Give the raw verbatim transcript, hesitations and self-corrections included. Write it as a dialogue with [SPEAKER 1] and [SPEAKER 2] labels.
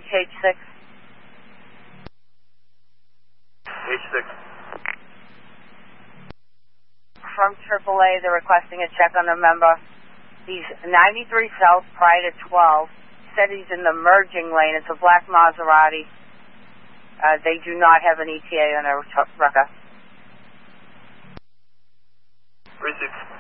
[SPEAKER 1] H six.
[SPEAKER 2] H six.
[SPEAKER 1] From triple A, they're requesting a check on the member. He's ninety-three south prior to twelve. Said he's in the merging lane. It's a black Maserati. Uh, they do not have an E T A on their record.
[SPEAKER 2] three six.